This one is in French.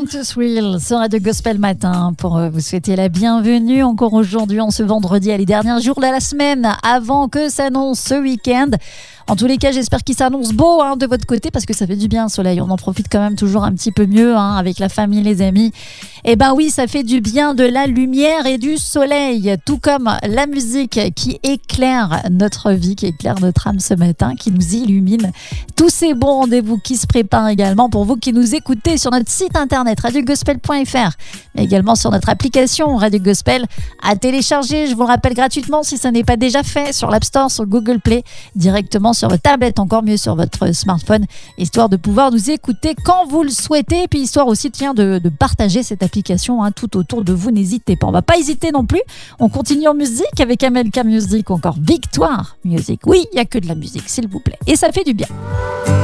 Born to Thrill sur Radio Gospel Matin pour vous souhaiter la bienvenue encore aujourd'hui en ce vendredi, les derniers jours de la semaine avant que s'annonce ce week-end. En tous les cas, j'espère qu'il s'annonce beau de votre côté parce que ça fait du bien, le soleil. On en profite quand même toujours un petit peu mieux avec la famille, les amis. Et ben oui, ça fait du bien, de la lumière et du soleil, tout comme la musique qui éclaire notre vie, qui éclaire notre âme ce matin, qui nous illumine. Tous ces bons rendez-vous qui se préparent également pour vous qui nous écoutez sur notre site internet radiogospel.fr, mais également sur notre application Radio Gospel à télécharger, je vous le rappelle gratuitement si ça n'est pas déjà fait, sur l'App Store, sur Google Play, directement sur votre tablette, encore mieux sur votre smartphone, histoire de pouvoir nous écouter quand vous le souhaitez, puis histoire aussi de partager cette application tout autour de vous. N'hésitez pas, on va pas hésiter non plus. On continue en musique avec Amelka Music, encore Victoire Music. Oui, il n'y a que de la musique, s'il vous plaît, et ça fait du bien.